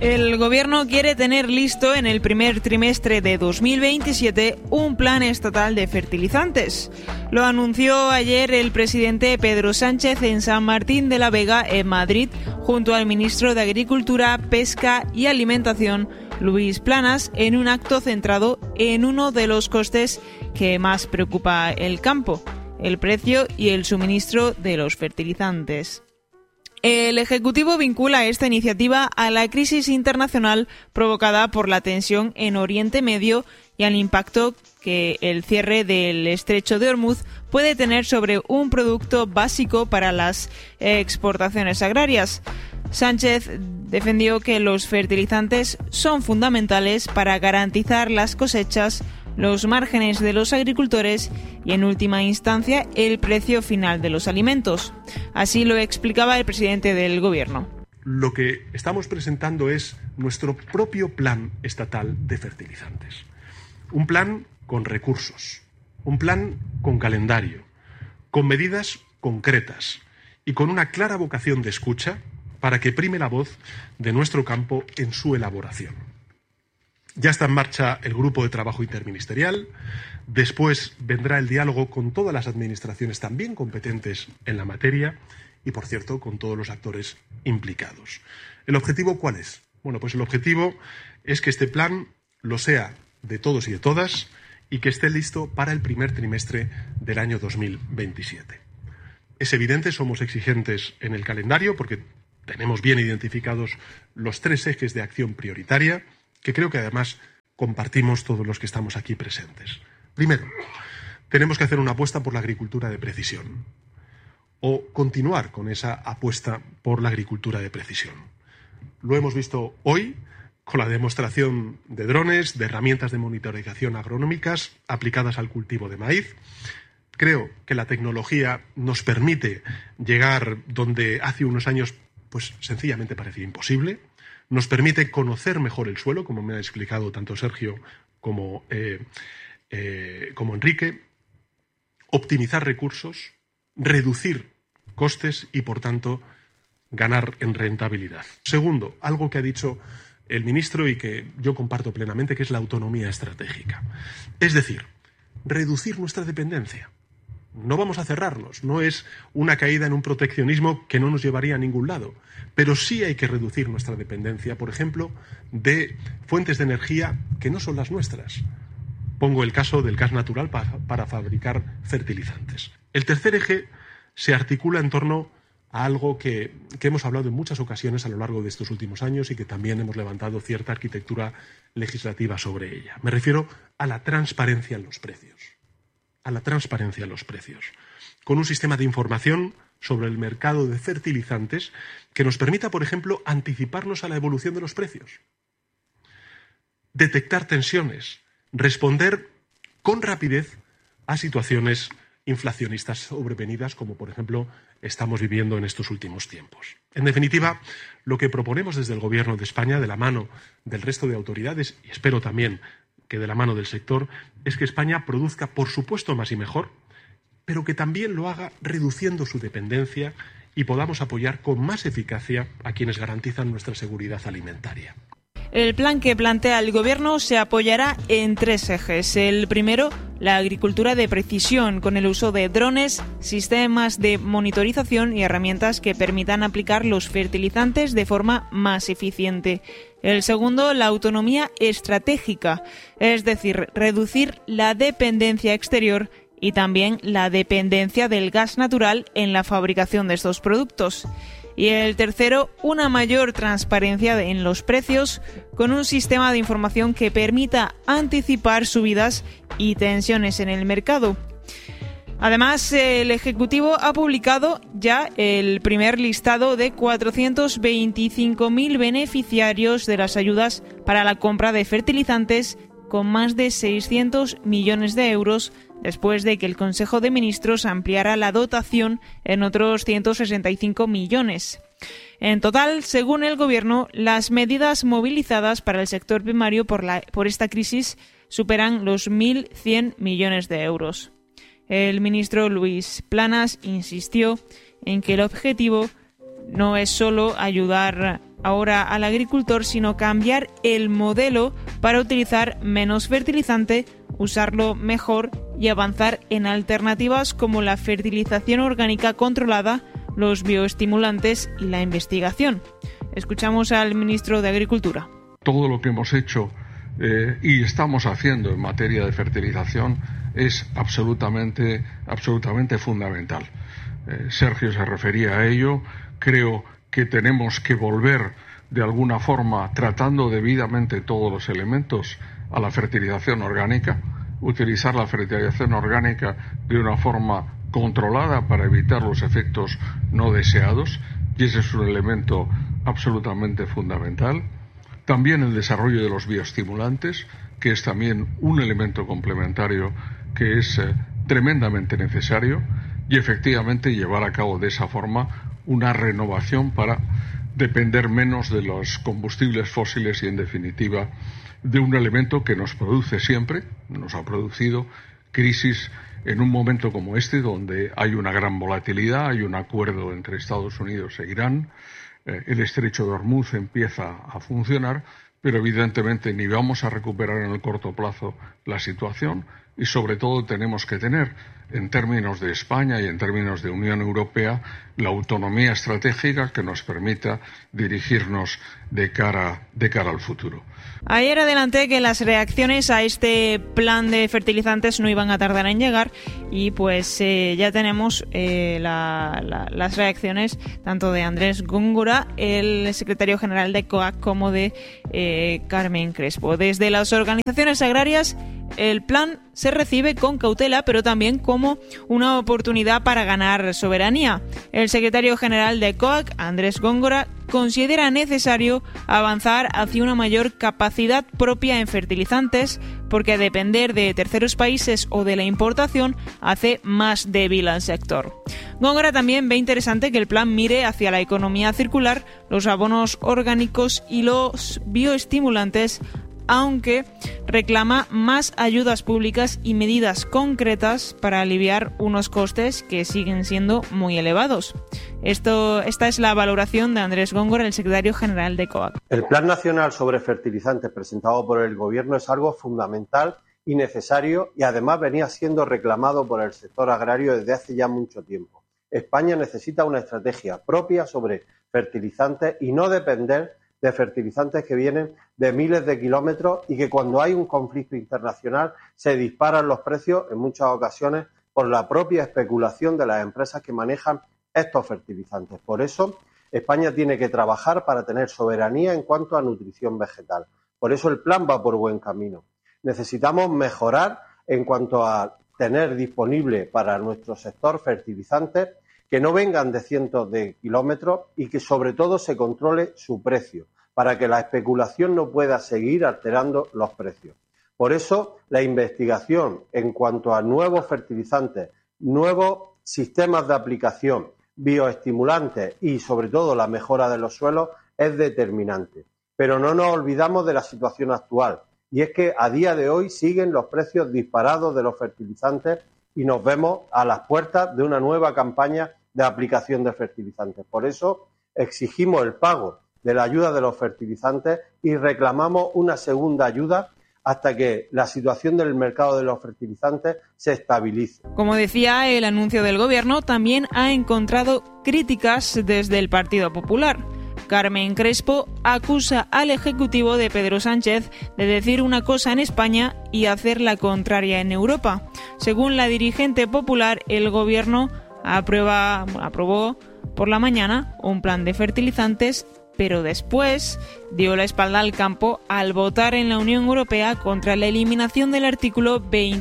El Gobierno quiere tener listo en el primer trimestre de 2027 un plan estatal de fertilizantes. Lo anunció ayer el presidente Pedro Sánchez en San Martín de la Vega, en Madrid, junto al ministro de Agricultura, Pesca y Alimentación, Luis Planas, en un acto centrado en uno de los costes que más preocupa el campo: el precio y el suministro de los fertilizantes. El Ejecutivo vincula esta iniciativa a la crisis internacional provocada por la tensión en Oriente Medio y al impacto que el cierre del Estrecho de Hormuz puede tener sobre un producto básico para las exportaciones agrarias. Sánchez defendió que los fertilizantes son fundamentales para garantizar las cosechas, los márgenes de los agricultores y, en última instancia, el precio final de los alimentos. Así lo explicaba el presidente del Gobierno. Lo que estamos presentando es nuestro propio plan estatal de fertilizantes. Un plan con recursos, un plan con calendario, con medidas concretas y con una clara vocación de escucha para que prime la voz de nuestro campo en su elaboración. Ya está en marcha el grupo de trabajo interministerial. Después vendrá el diálogo con todas las administraciones también competentes en la materia y, por cierto, con todos los actores implicados. ¿El objetivo cuál es? Bueno, pues el objetivo es que este plan lo sea de todos y de todas y que esté listo para el primer trimestre del año 2027. Es evidente, somos exigentes en el calendario porque tenemos bien identificados los 3 ejes de acción prioritaria que creo que además compartimos todos los que estamos aquí presentes. Primero, tenemos que hacer una apuesta por la agricultura de precisión o continuar con esa apuesta por la agricultura de precisión. Lo hemos visto hoy con la demostración de drones, de herramientas de monitorización agronómicas aplicadas al cultivo de maíz. Creo que la tecnología nos permite llegar donde hace unos años pues sencillamente parecía imposible. Nos permite conocer mejor el suelo, como me ha explicado tanto Sergio como Enrique, optimizar recursos, reducir costes y, por tanto, ganar en rentabilidad. Segundo, algo que ha dicho el ministro y que yo comparto plenamente, que es la autonomía estratégica. Es decir, reducir nuestra dependencia. No vamos a cerrarnos, no es una caída en un proteccionismo que no nos llevaría a ningún lado, pero sí hay que reducir nuestra dependencia, por ejemplo, de fuentes de energía que no son las nuestras. Pongo el caso del gas natural para fabricar fertilizantes. El tercer eje se articula en torno a algo que hemos hablado en muchas ocasiones a lo largo de estos últimos años y que también hemos levantado cierta arquitectura legislativa sobre ella. Me refiero a la transparencia en los precios. Con un sistema de información sobre el mercado de fertilizantes que nos permita, por ejemplo, anticiparnos a la evolución de los precios, detectar tensiones, responder con rapidez a situaciones inflacionistas sobrevenidas, como por ejemplo estamos viviendo en estos últimos tiempos. En definitiva, lo que proponemos desde el Gobierno de España, de la mano del resto de autoridades, y espero también que de la mano del sector, es que España produzca, por supuesto, más y mejor, pero que también lo haga reduciendo su dependencia y podamos apoyar con más eficacia a quienes garantizan nuestra seguridad alimentaria. El plan que plantea el Gobierno se apoyará en 3 ejes. El primero, la agricultura de precisión, con el uso de drones, sistemas de monitorización y herramientas que permitan aplicar los fertilizantes de forma más eficiente. El segundo, la autonomía estratégica, es decir, reducir la dependencia exterior y también la dependencia del gas natural en la fabricación de estos productos. Y el tercero, una mayor transparencia en los precios con un sistema de información que permita anticipar subidas y tensiones en el mercado. Además, el Ejecutivo ha publicado ya el primer listado de 425.000 beneficiarios de las ayudas para la compra de fertilizantes, con más de 600 millones de euros, después de que el Consejo de Ministros ampliara la dotación en otros 165 millones. En total, según el Gobierno, las medidas movilizadas para el sector primario por esta crisis superan los 1.100 millones de euros. El ministro Luis Planas insistió en que el objetivo no es solo ayudar ahora al agricultor, sino cambiar el modelo para utilizar menos fertilizante, usarlo mejor y avanzar en alternativas como la fertilización orgánica controlada, los bioestimulantes y la investigación. Escuchamos al ministro de Agricultura. Todo lo que hemos hecho y estamos haciendo en materia de fertilización es absolutamente fundamental. Sergio se refería a ello. Creo que tenemos que volver de alguna forma, tratando debidamente todos los elementos, a la fertilización orgánica, utilizar la fertilización orgánica de una forma controlada para evitar los efectos no deseados, y ese es un elemento absolutamente fundamental. También el desarrollo de los bioestimulantes, que es también un elemento complementario que es tremendamente necesario, y efectivamente llevar a cabo de esa forma una renovación para depender menos de los combustibles fósiles y, en definitiva, de un elemento que nos produce siempre, nos ha producido crisis en un momento como este, donde hay una gran volatilidad, hay un acuerdo entre Estados Unidos e Irán, el estrecho de Hormuz empieza a funcionar, pero evidentemente ni vamos a recuperar en el corto plazo la situación y sobre todo tenemos que tener, en términos de España y en términos de Unión Europea, la autonomía estratégica que nos permita dirigirnos de cara al futuro. Ayer adelanté que las reacciones a este plan de fertilizantes no iban a tardar en llegar y pues ya tenemos las reacciones tanto de Andrés Góngora, el secretario general de COAG, como de Carmen Crespo. Desde las organizaciones agrarias, el plan se recibe con cautela, pero también como una oportunidad para ganar soberanía. El secretario general de COAG, Andrés Góngora, considera necesario avanzar hacia una mayor capacidad propia en fertilizantes, porque depender de terceros países o de la importación hace más débil al sector. Góngora también ve interesante que el plan mire hacia la economía circular, los abonos orgánicos y los bioestimulantes, aunque reclama más ayudas públicas y medidas concretas para aliviar unos costes que siguen siendo muy elevados. Esta es la valoración de Andrés Góngora, el secretario general de COAG. El Plan Nacional sobre Fertilizantes presentado por el Gobierno es algo fundamental y necesario, y además venía siendo reclamado por el sector agrario desde hace ya mucho tiempo. España necesita una estrategia propia sobre fertilizantes y no depender de fertilizantes que vienen de miles de kilómetros y que cuando hay un conflicto internacional se disparan los precios en muchas ocasiones por la propia especulación de las empresas que manejan estos fertilizantes. Por eso, España tiene que trabajar para tener soberanía en cuanto a nutrición vegetal. Por eso el plan va por buen camino. Necesitamos mejorar en cuanto a tener disponible para nuestro sector fertilizantes que no vengan de cientos de kilómetros y que sobre todo se controle su precio, para que la especulación no pueda seguir alterando los precios. Por eso, la investigación en cuanto a nuevos fertilizantes, nuevos sistemas de aplicación, bioestimulantes y sobre todo la mejora de los suelos es determinante. Pero no nos olvidamos de la situación actual, y es que a día de hoy siguen los precios disparados de los fertilizantes y nos vemos a las puertas de una nueva campaña de aplicación de fertilizantes. Por eso exigimos el pago de la ayuda de los fertilizantes y reclamamos una segunda ayuda hasta que la situación del mercado de los fertilizantes se estabilice. Como decía, el anuncio del Gobierno también ha encontrado críticas desde el Partido Popular. Carmen Crespo acusa al Ejecutivo de Pedro Sánchez de decir una cosa en España y hacer la contraria en Europa. Según la dirigente popular, el Gobierno aprobó por la mañana un plan de fertilizantes, pero después dio la espalda al campo al votar en la Unión Europea contra la eliminación del artículo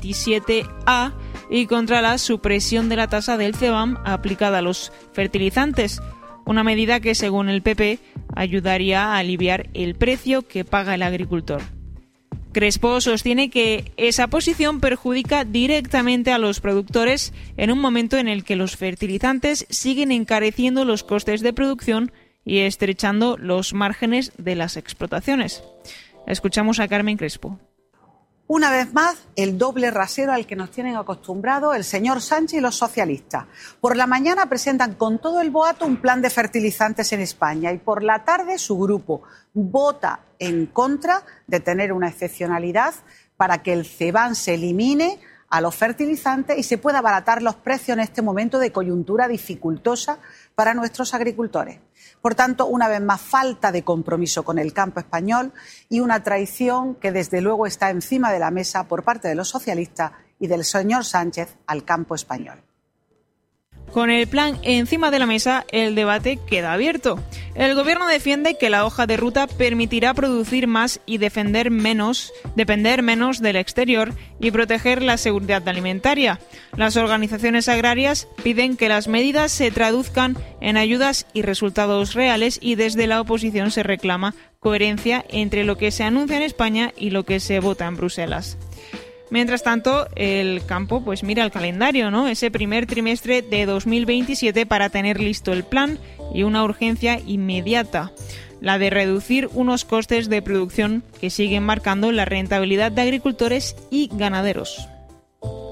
27A y contra la supresión de la tasa del CBAM aplicada a los fertilizantes, una medida que, según el PP, ayudaría a aliviar el precio que paga el agricultor. Crespo sostiene que esa posición perjudica directamente a los productores en un momento en el que los fertilizantes siguen encareciendo los costes de producción y estrechando los márgenes de las explotaciones. Escuchamos a Carmen Crespo. Una vez más, el doble rasero al que nos tienen acostumbrados el señor Sánchez y los socialistas. Por la mañana presentan con todo el boato un plan de fertilizantes en España y por la tarde su grupo vota en contra de tener una excepcionalidad para que el CBAM se elimine a los fertilizantes y se pueda abaratar los precios en este momento de coyuntura dificultosa para nuestros agricultores. Por tanto, una vez más, falta de compromiso con el campo español y una traición que desde luego está encima de la mesa por parte de los socialistas y del señor Sánchez al campo español. Con el plan encima de la mesa, el debate queda abierto. El Gobierno defiende que la hoja de ruta permitirá producir más y depender menos del exterior y proteger la seguridad alimentaria. Las organizaciones agrarias piden que las medidas se traduzcan en ayudas y resultados reales y desde la oposición se reclama coherencia entre lo que se anuncia en España y lo que se vota en Bruselas. Mientras tanto, el campo pues mira el calendario, ¿no? Ese primer trimestre de 2027 para tener listo el plan y una urgencia inmediata, la de reducir unos costes de producción que siguen marcando la rentabilidad de agricultores y ganaderos.